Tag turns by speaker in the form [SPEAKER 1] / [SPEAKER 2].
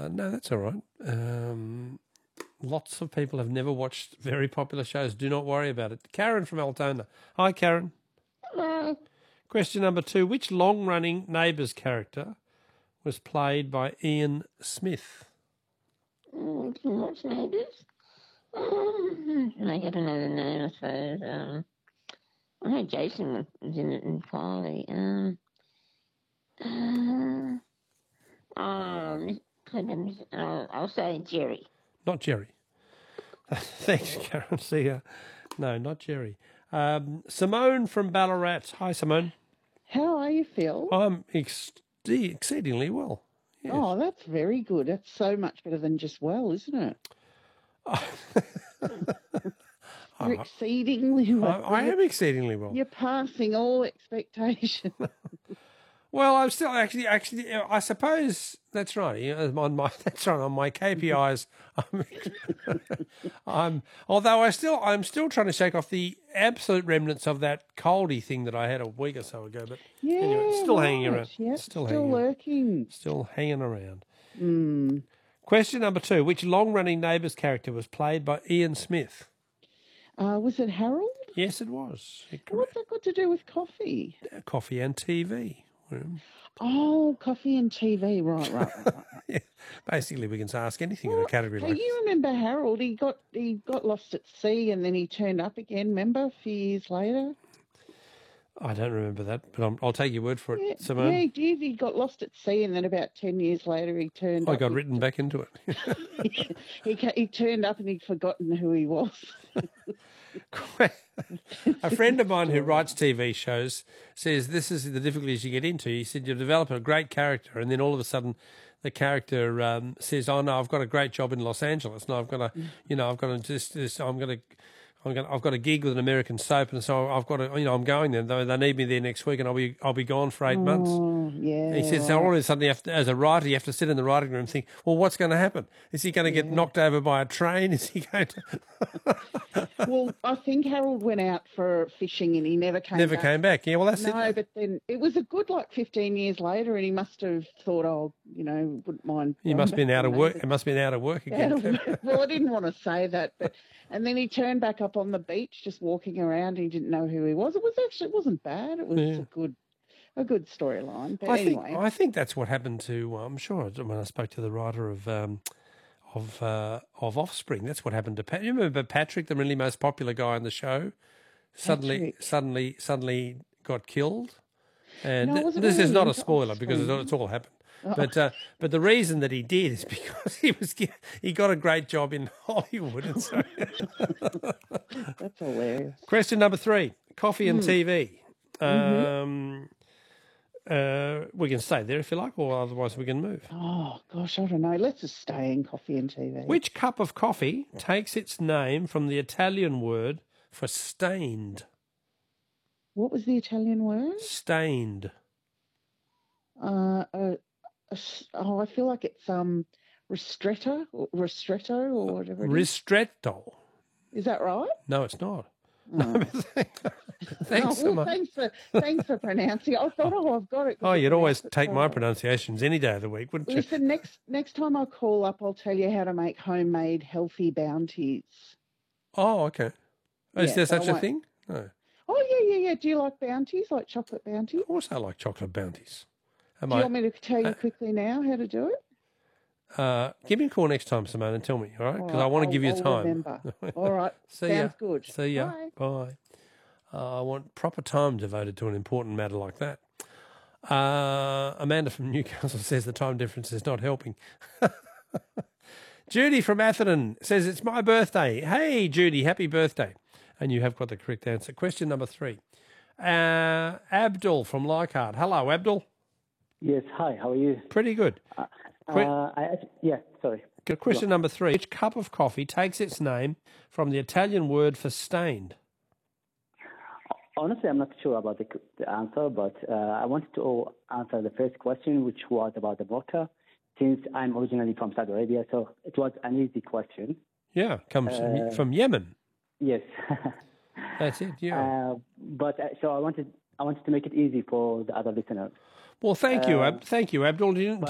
[SPEAKER 1] No, that's all right. Lots of people have never watched very popular shows. Do not worry about it. Karen from Altona. Hi, Karen.
[SPEAKER 2] Hello.
[SPEAKER 1] Question number 2. Which long-running Neighbours character was played by Ian Smith?
[SPEAKER 2] What's neighbours? I don't know the name, I suppose. I know Jason was in it entirely. I'll say Jerry.
[SPEAKER 1] Not Jerry. Thanks, Karen. See ya. No, not Jerry. Simone from Ballarat. Hi, Simone.
[SPEAKER 3] How are you, Phil?
[SPEAKER 1] I'm exceedingly well. Yes.
[SPEAKER 3] Oh, that's very good. That's so much better than just well, isn't it? You're exceedingly well.
[SPEAKER 1] I am exceedingly well.
[SPEAKER 3] You're passing all expectation.
[SPEAKER 1] Well, I'm still actually. I suppose that's right. On my KPIs, I'm still trying to shake off the absolute remnants of that coldy thing that I had a week or so ago. But
[SPEAKER 3] yeah,
[SPEAKER 1] anyway, it's still hanging around.
[SPEAKER 3] Yep, still lurking.
[SPEAKER 1] Still hanging around.
[SPEAKER 3] Mm.
[SPEAKER 1] Question number 2: which long-running Neighbours character was played by Ian Smith?
[SPEAKER 3] Was it Harold?
[SPEAKER 1] Yes, it was.
[SPEAKER 3] What's that got to do with coffee?
[SPEAKER 1] Coffee and TV.
[SPEAKER 3] Oh, coffee and TV. Right.
[SPEAKER 1] Yeah, basically, we can ask anything in a category like.
[SPEAKER 3] You remember Harold? He got lost at sea and then he turned up again. Remember, a few years later.
[SPEAKER 1] I don't remember that, but I'll take your word for it, Simone.
[SPEAKER 3] Yeah, he did. He got lost at sea, and then about 10 years later, he turned up.
[SPEAKER 1] I got written back into it.
[SPEAKER 3] He turned up and he'd forgotten who he was.
[SPEAKER 1] A friend of mine who writes TV shows says this is the difficulties you get into. He said you develop a great character, and then all of a sudden the character says, "Oh no, I've got a great job in Los Angeles. No, I've got I've got a gig with an American soap, and so I've got to, I'm going there. They need me there next week, and I'll be gone for 8 months."
[SPEAKER 3] Yeah.
[SPEAKER 1] He says, so all of a sudden, as a writer, you have to sit in the writing room and think, well, what's going to happen? Is he going to get knocked over by a train? Is he going to?
[SPEAKER 3] Well, I think Harold went out for fishing and he never came back.
[SPEAKER 1] Yeah, well, that's it.
[SPEAKER 3] No, but then it was a good 15 years later, and he must have thought, wouldn't mind.
[SPEAKER 1] He must have been out of work. It must have been out of work again.
[SPEAKER 3] Well, I didn't want to say that, but and then he turned back up on the beach, just walking around. He didn't know who he was. It wasn't bad. It was a good storyline. But anyway,
[SPEAKER 1] I think that's what happened to. I'm sure when I spoke to the writer of Offspring, that's what happened to Pat. You remember Patrick, the really most popular guy on the show, suddenly got killed. And this is not a spoiler because it's all happened. But the reason that he did is because he got a great job in Hollywood. And so
[SPEAKER 3] that's hilarious.
[SPEAKER 1] Question number 3: coffee and TV. We can stay there if you like, or otherwise we can move.
[SPEAKER 3] Oh gosh, I don't know. Let's just stay in coffee and TV.
[SPEAKER 1] Which cup of coffee takes its name from the Italian word for stained?
[SPEAKER 3] What was the Italian word?
[SPEAKER 1] Stained.
[SPEAKER 3] I feel like it's ristretto or whatever it is.
[SPEAKER 1] Ristretto.
[SPEAKER 3] Is that right?
[SPEAKER 1] No, it's not.
[SPEAKER 3] Oh.
[SPEAKER 1] No, thanks so much.
[SPEAKER 3] Thanks for pronouncing. I thought, I've got it.
[SPEAKER 1] Oh, you'd always take my pronunciations any day of the week, wouldn't you?
[SPEAKER 3] Listen, next time I call up, I'll tell you how to make homemade healthy bounties.
[SPEAKER 1] Oh, okay. Is there such a thing? No.
[SPEAKER 3] Oh, yeah. Do you like bounties, like chocolate bounties?
[SPEAKER 1] Of course I like chocolate bounties.
[SPEAKER 3] Do you want me to tell you quickly now how to do it?
[SPEAKER 1] Give me a call next time, Simone, and tell me, all right? Because I want to give you time.
[SPEAKER 3] Remember. All right. Sounds good.
[SPEAKER 1] See ya. Bye. I want proper time devoted to an important matter like that. Amanda from Newcastle says the time difference is not helping. Judy from Atherton says it's my birthday. Hey, Judy, happy birthday. And you have got the correct answer. Question number 3. Abdul from Leichhardt. Hello, Abdul.
[SPEAKER 4] Yes, hi, how are you?
[SPEAKER 1] Pretty good.
[SPEAKER 4] Sorry.
[SPEAKER 1] Question number 3. Which cup of coffee takes its name from the Italian word for stained?
[SPEAKER 4] Honestly, I'm not sure about the answer, but I wanted to answer the first question, which was about the mocha, since I'm originally from Saudi Arabia, so it was an easy question.
[SPEAKER 1] Yeah, comes from Yemen.
[SPEAKER 4] Yes.
[SPEAKER 1] That's it, yeah.
[SPEAKER 4] So I wanted to make it easy for the other listeners.
[SPEAKER 1] Well, thank you, Abdul.